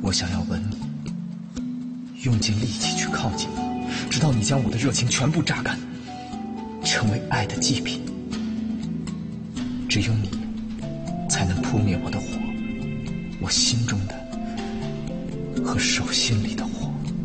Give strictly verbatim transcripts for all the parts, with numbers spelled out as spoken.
我想要吻你，用尽力气去靠近你，直到你将我的热情全部榨干，成为爱的祭品。只有你才能扑灭我的火，我心中的和手心里的火。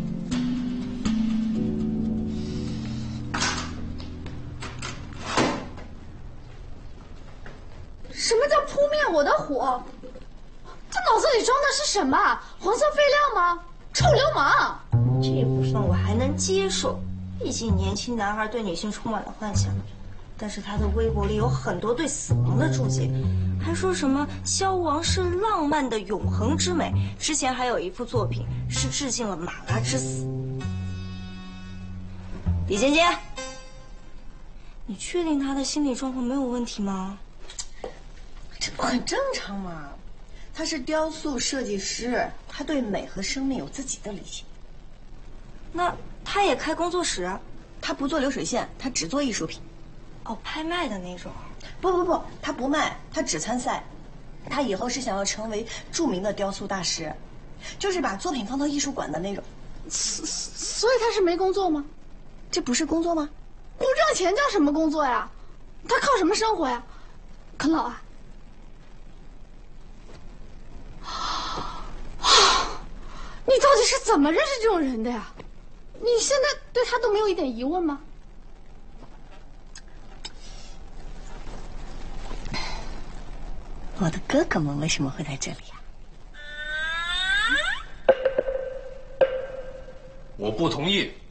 什么叫扑灭我的火？他脑子里装的是什么？黄色废料吗？臭流氓！ 这部分我还能接受，毕竟年轻男孩对女性充满了幻想。但是他的微博里有很多对死亡的注解，还说什么消亡是浪漫的永恒之美。之前还有一幅作品是致敬了马拉之死。李尖尖，你确定他的心理状况没有问题吗？ 这不很正常吗？他是雕塑设计师，他对美和生命有自己的理解。 那他也开工作室啊？ 他不做流水线，他只做艺术品。 哦，拍卖的那种？ 不不不，他不卖，他只参赛。他以后是想要成为著名的雕塑大师，就是把作品放到艺术馆的那种。 所所以他是没工作吗？ 这不是工作吗？ 不挣钱叫什么工作呀？他靠什么生活呀？啃老啊？你到底是怎么认识这种人的呀？你现在对他都没有一点疑问吗？ 我的哥哥们为什么会在这里啊？ 我不同意。